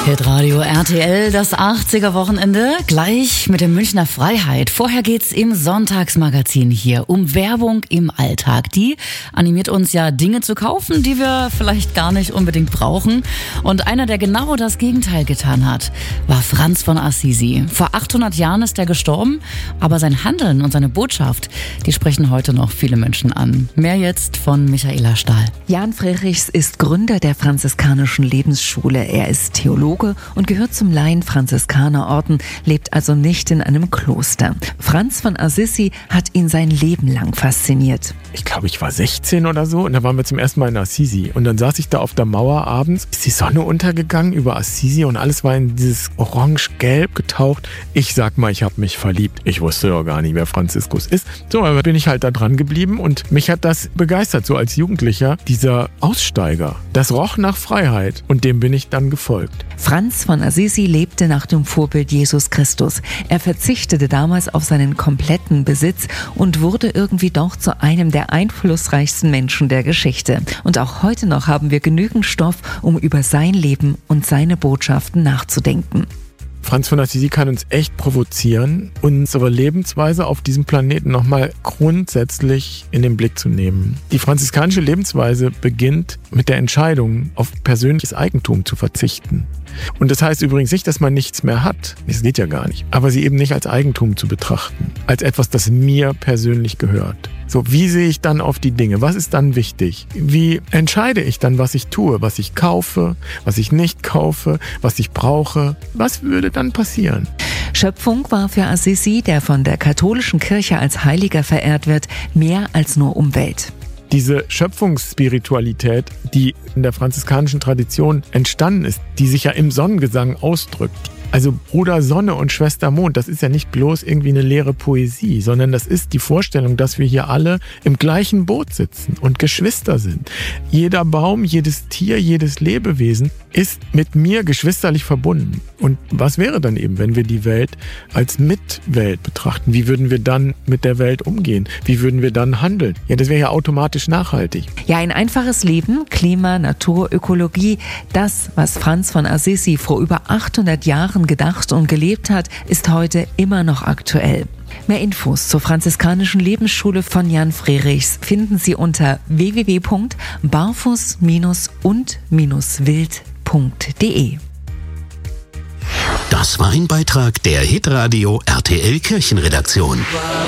Hitradio RTL, das 80er-Wochenende, gleich mit der Münchner Freiheit. Vorher geht's im Sonntagsmagazin hier um Werbung im Alltag. Die animiert uns ja, Dinge zu kaufen, die wir vielleicht gar nicht unbedingt brauchen. Und einer, der genau das Gegenteil getan hat, war Franz von Assisi. Vor 800 Jahren ist er gestorben, aber sein Handeln und seine Botschaft, die sprechen heute noch viele Menschen an. Mehr jetzt von Michaela Stahl. Jan Frerichs ist Gründer der franziskanischen Lebensschule. Er ist Theologe und gehört zum Laien-Franziskanerorden, lebt also nicht in einem Kloster. Franz von Assisi hat ihn sein Leben lang fasziniert. Ich glaube, ich war 16 oder so und da waren wir zum ersten Mal in Assisi. Und dann saß ich da auf der Mauer abends, ist die Sonne untergegangen über Assisi und alles war in dieses orange-gelb getaucht. Ich sag mal, ich habe mich verliebt. Ich wusste doch gar nicht, wer Franziskus ist. So, aber bin ich halt da dran geblieben und mich hat das begeistert, so als Jugendlicher, dieser Aussteiger. Das roch nach Freiheit und dem bin ich dann gefolgt. Franz von Assisi lebte nach dem Vorbild Jesus Christus. Er verzichtete damals auf seinen kompletten Besitz und wurde irgendwie doch zu einem der einflussreichsten Menschen der Geschichte. Und auch heute noch haben wir genügend Stoff, um über sein Leben und seine Botschaften nachzudenken. Franz von Assisi kann uns echt provozieren, unsere Lebensweise auf diesem Planeten nochmal grundsätzlich in den Blick zu nehmen. Die franziskanische Lebensweise beginnt mit der Entscheidung, auf persönliches Eigentum zu verzichten. Und das heißt übrigens nicht, dass man nichts mehr hat. Das geht ja gar nicht. Aber sie eben nicht als Eigentum zu betrachten. Als etwas, das mir persönlich gehört. So, wie sehe ich dann auf die Dinge? Was ist dann wichtig? Wie entscheide ich dann, was ich tue? Was ich kaufe, was ich nicht kaufe, was ich brauche? Was würde dann passieren? Schöpfung war für Assisi, der von der katholischen Kirche als Heiliger verehrt wird, mehr als nur Umwelt. Diese Schöpfungsspiritualität, die in der franziskanischen Tradition entstanden ist, die sich ja im Sonnengesang ausdrückt. Also Bruder Sonne und Schwester Mond, das ist ja nicht bloß irgendwie eine leere Poesie, sondern das ist die Vorstellung, dass wir hier alle im gleichen Boot sitzen und Geschwister sind. Jeder Baum, jedes Tier, jedes Lebewesen ist mit mir geschwisterlich verbunden. Und was wäre dann eben, wenn wir die Welt als Mitwelt betrachten? Wie würden wir dann mit der Welt umgehen? Wie würden wir dann handeln? Ja, das wäre ja automatisch nachhaltig. Ja, ein einfaches Leben, Klima, Natur, Ökologie, das, was Franz von Assisi vor über 800 Jahren gedacht und gelebt hat, ist heute immer noch aktuell. Mehr Infos zur franziskanischen Lebensschule von Jan Frerichs finden Sie unter www.barfuß-und-wild.de. Das war ein Beitrag der Hitradio RTL Kirchenredaktion.